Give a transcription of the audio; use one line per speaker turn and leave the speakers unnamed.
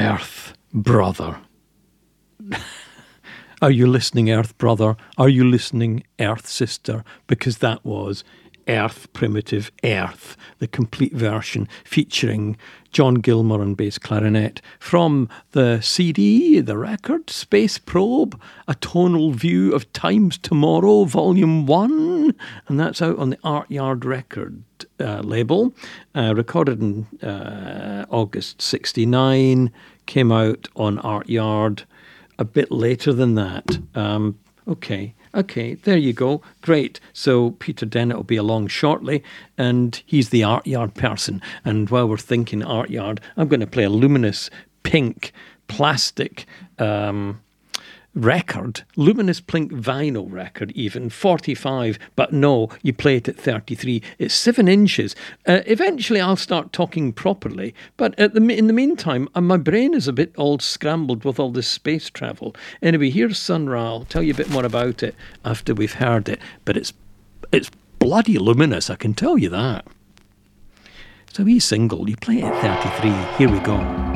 Earth Brother. Are you listening, Earth Brother? Are you listening, Earth Sister? Because that was Earth Primitive Earth, the complete version featuring John Gilmore on bass clarinet from the CD, the record, Space Probe, A Tonal View of Time's Tomorrow, Volume 1, and that's out on the Art Yard record label, recorded in August 1969, came out on Art Yard a bit later than that. Okay, there you go. Great. So Peter Dennett will be along shortly, and he's the Art Yard person. And while we're thinking Art Yard, I'm going to play a luminous pink plastic record, luminous pink vinyl record even, 45, but no, you play it at 33. It's 7 inches. Eventually I'll start talking properly, but in the meantime, my brain is a bit all scrambled with all this space travel. Anyway, here's Sun Ra. I'll tell you a bit more about it after we've heard it, but it's bloody luminous, I can tell you that. It's a wee single. You play it at 33. Here we go.